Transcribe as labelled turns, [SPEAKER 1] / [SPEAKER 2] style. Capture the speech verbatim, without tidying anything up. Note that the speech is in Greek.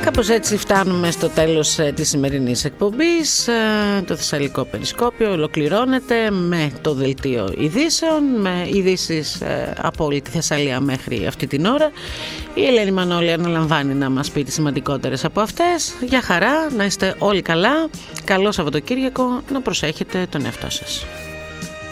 [SPEAKER 1] Κάπως έτσι φτάνουμε στο τέλος της σημερινής εκπομπής. Το Θεσσαλικό Περισκόπιο ολοκληρώνεται με το δελτίο ειδήσεων, με ειδήσεις από όλη τη Θεσσαλία μέχρι αυτή την ώρα. Η Ελένη Μανώλη αναλαμβάνει να μας πει τις σημαντικότερες από αυτές. Για χαρά, να είστε όλοι καλά. Καλό Σαββατοκύριακο, να προσέχετε τον εαυτό σας.